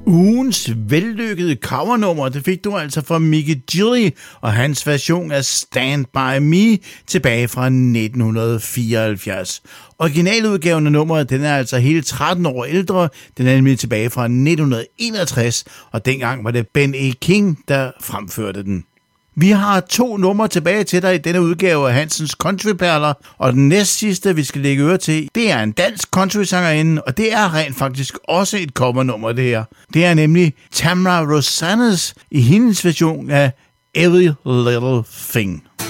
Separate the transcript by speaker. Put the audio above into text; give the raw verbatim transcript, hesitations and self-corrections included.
Speaker 1: Ugens vellykkede covernummer, det fik du altså fra Mickey Gilly og hans version af Stand By Me tilbage fra nitten fireoghalvfjerds. Originaludgaven af nummeret, den er altså hele tretten år ældre, den er nemlig tilbage fra nitten enogtres, og dengang var det Ben E. King, der fremførte den. Vi har to numre tilbage til dig i denne udgave af Hansens Countryperler, og den næst sidste, vi skal lægge øre til, det er en dansk countrysangerinde, og det er rent faktisk også et covernummer, det her. Det er nemlig Tamra Rosanes i hendes version af Every Little Thing.